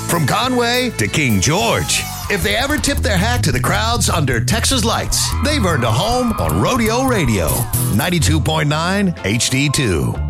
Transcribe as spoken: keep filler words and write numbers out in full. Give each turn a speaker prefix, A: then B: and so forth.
A: From Conway to King George. If they ever tip their hat to the crowds under Texas lights, they've earned a home on Rodeo Radio, ninety-two point nine H D two.